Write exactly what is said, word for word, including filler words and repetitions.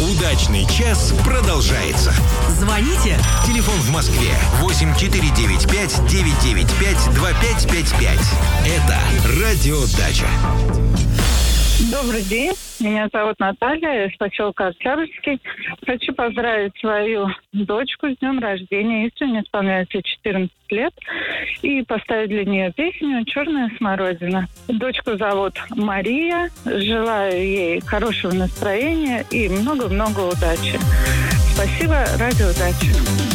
Удачный час продолжается. Звоните. Телефон в Москве восемь четыре девять пять девять девять пять два пять пять пять. Это Радио Дача. Добрый день. Меня зовут Наталья, из поселка Октябрьский. Хочу поздравить свою дочку с днем рождения. Ей сегодня исполняется четырнадцать лет. И поставить для нее песню «Черная смородина». Дочку зовут Мария. Желаю ей хорошего настроения и много-много удачи. Спасибо, Радио Дача.